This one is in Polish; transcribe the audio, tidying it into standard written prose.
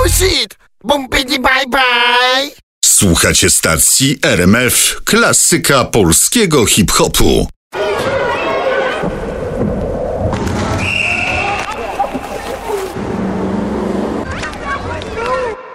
Shit! Bumpity bye bye! Słuchacie stacji RMF, klasyka polskiego hip-hopu.